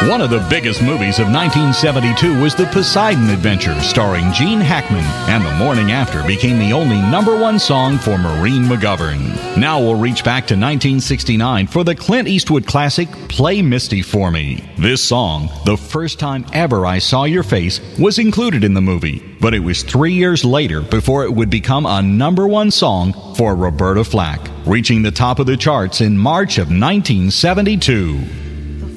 One of the biggest movies of 1972 was The Poseidon Adventure, starring Gene Hackman, and The Morning After became the only #1 song for Maureen McGovern. Now we'll reach back to 1969 for the Clint Eastwood classic, Play Misty for Me. This song, The First Time Ever I Saw Your Face, was included in the movie, but it was 3 years later before it would become a #1 song for Roberta Flack, reaching the top of the charts in March of 1972.